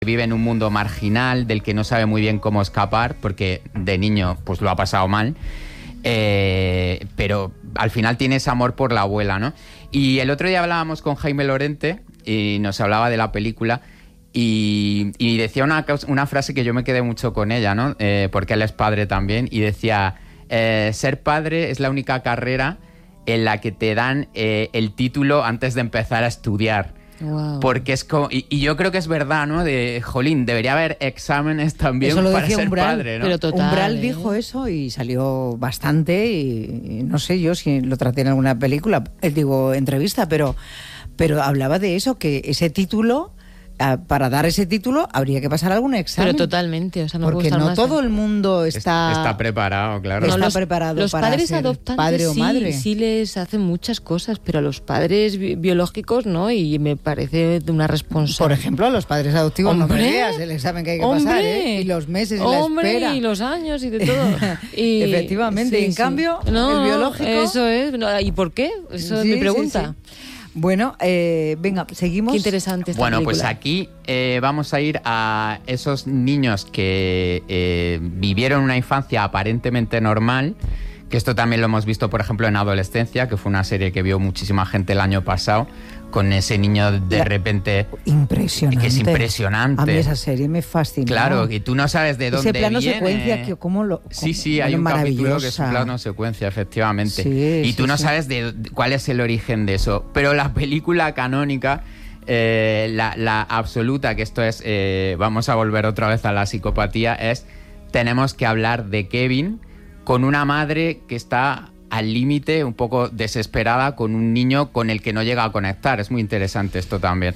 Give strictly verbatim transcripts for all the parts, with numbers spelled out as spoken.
vive en un mundo marginal del que no sabe muy bien cómo escapar, porque de niño pues lo ha pasado mal, eh, pero al final tiene ese amor por la abuela, ¿no? Y el otro día hablábamos con Jaime Lorente y nos hablaba de la película y, y decía una, una frase que yo me quedé mucho con ella, ¿no? Eh, porque él es padre también, y decía, eh, ser padre es la única carrera en la que te dan eh, el título antes de empezar a estudiar. Wow. Porque es como, y, y yo creo que es verdad, ¿no? De, jolín, debería haber exámenes también eso lo para decía ser Umbral, padre, ¿no? Pero total, Umbral ¿eh? dijo eso y salió bastante, y, y no sé yo si lo traté en alguna película, eh, digo, entrevista, pero, pero hablaba de eso, que ese título, para dar ese título habría que pasar algún examen. Pero totalmente, o sea, no porque no más todo el mundo está está preparado, claro. No, está los, preparado los para padres ser adoptantes padre o sí, madre. sí les hacen muchas cosas, pero a los padres bi- biológicos no, y me parece de una responsabilidad. Por ejemplo, a los padres adoptivos ¡Hombre! no me digas el examen que hay que ¡Hombre! pasar, ¿eh? Y los meses y ¡Hombre! la espera. Y los años y de todo. Y, efectivamente, sí, en sí. cambio, no, el biológico... Eso es, no, ¿y por qué? Eso Sí, es mi sí, pregunta. sí. Bueno, eh, venga, seguimos. Qué interesante esta Bueno, película. pues aquí eh, vamos a ir a esos niños que eh, vivieron una infancia aparentemente normal, que esto también lo hemos visto, por ejemplo, en Adolescencia, que fue una serie que vio muchísima gente el año pasado, con ese niño de La... repente... Impresionante. Que es impresionante. A mí esa serie me fascinó. Claro, y tú no sabes de dónde ese plano viene. secuencia, que cómo lo... Cómo, sí, sí, hay un capítulo que es un plano secuencia, efectivamente. Sí, y tú sí, no sí. sabes de, de cuál es el origen de eso. Pero la película canónica, eh, la, la absoluta, que esto es, eh, vamos a volver otra vez a la psicopatía, es, tenemos que hablar de Kevin con una madre que está al límite, un poco desesperada, con un niño con el que no llega a conectar. Es muy interesante esto también.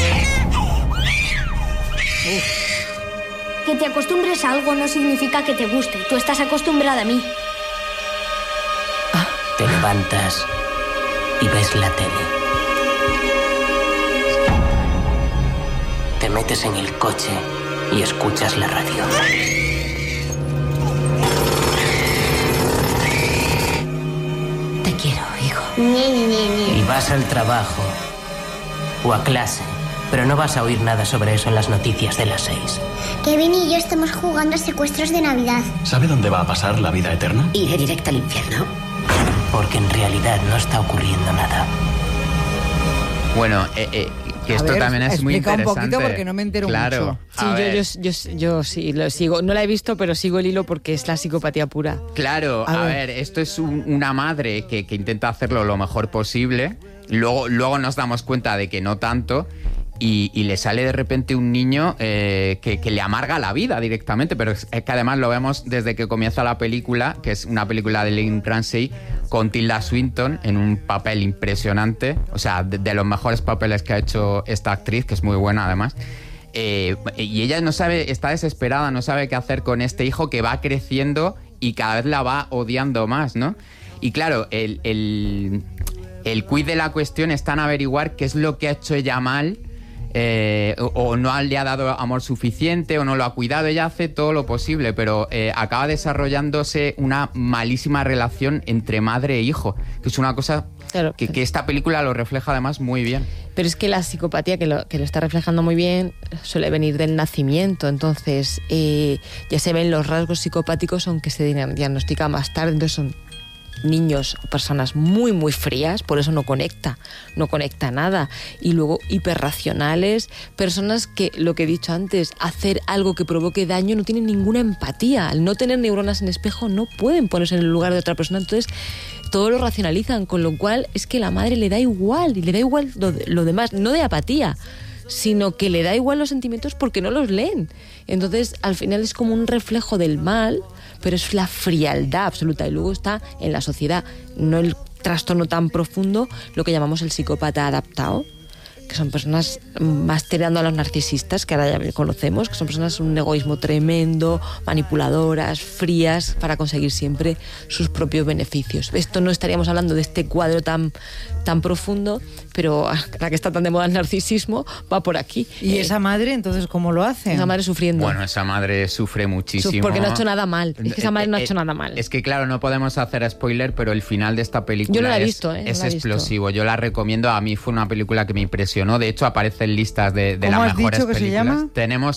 Que te acostumbres a algo no significa que te guste. Tú estás acostumbrada a mí. Te levantas y ves la tele. Te metes en el coche y escuchas la radio. Te quiero, hijo. Y vas al trabajo o a clase, pero no vas a oír nada sobre eso en las noticias de las seis. Kevin y yo estamos jugando a secuestros de Navidad. ¿Sabe dónde va a pasar la vida eterna? Iré directo al infierno. Porque en realidad no está ocurriendo nada. Bueno, eh, eh, que A esto ver, también es muy interesante. explica un poquito porque no me entero claro, mucho. Sí, yo, yo, yo, yo sí lo sigo. No la he visto, pero sigo el hilo porque es la psicopatía pura. Claro, a, A ver. ver, esto es un, una madre que, que intenta hacerlo lo mejor posible. Luego, luego nos damos cuenta de que no tanto. Y, y le sale de repente un niño eh, que, que le amarga la vida directamente, pero es, es que además lo vemos desde que comienza la película, que es una película de Lynn Ramsey con Tilda Swinton en un papel impresionante, o sea, de, de los mejores papeles que ha hecho esta actriz, que es muy buena además. Eh, y ella no sabe, está desesperada, no sabe qué hacer con este hijo que va creciendo y cada vez la va odiando más, ¿no? Y claro, el, el, el quid de la cuestión está en averiguar qué es lo que ha hecho ella mal. Eh, o, o no le ha dado amor suficiente o no lo ha cuidado. Ella hace todo lo posible, pero eh, acaba desarrollándose una malísima relación entre madre e hijo, que es una cosa Claro. que, que esta película lo refleja además muy bien. Pero es que la psicopatía, que lo, que lo está reflejando muy bien, suele venir del nacimiento. Entonces, eh, ya se ven los rasgos psicopáticos, aunque se diagnostica más tarde. Entonces son niños o personas muy, muy frías, por eso no conecta, no conecta nada. Y luego hiperracionales, personas que, lo que he dicho antes, hacer algo que provoque daño no tienen ninguna empatía. Al no tener neuronas en espejo no pueden ponerse en el lugar de otra persona, entonces todo lo racionalizan, con lo cual es que la madre le da igual, y le da igual lo, lo demás, no de apatía, sino que le da igual los sentimientos porque no los leen. Entonces, al final es como un reflejo del mal, pero es la frialdad absoluta. Y luego está en la sociedad, no el trastorno tan profundo, lo que llamamos el psicópata adaptado, que son personas más tirando a los narcisistas, que ahora ya conocemos, que son personas con un egoísmo tremendo, manipuladoras, frías, para conseguir siempre sus propios beneficios. Esto no estaríamos hablando de este cuadro tan, tan profundo, pero la que está tan de moda el narcisismo va por aquí. ¿Y Eh, esa madre, entonces, cómo lo hace? Esa madre sufriendo. Bueno, esa madre sufre muchísimo. Porque no ha hecho nada mal. Es que esa madre no ha Eh, hecho nada mal. Es que claro, no podemos hacer spoiler, pero el final de esta película Yo no la he es, visto, ¿eh? No es la he visto. explosivo. Yo la recomiendo. A mí fue una película que me impresionó impresionó. De hecho, aparece en listas de, de ¿Cómo las has mejores dicho que se películas. llama? Tenemos